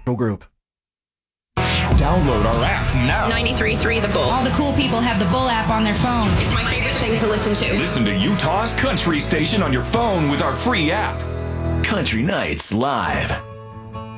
group. Download our app now. 93.3 The Bull. All the cool people have the Bull app on their phone. It's my favorite thing to listen to. Listen to Utah's country station on your phone with our free app. Country Nights Live.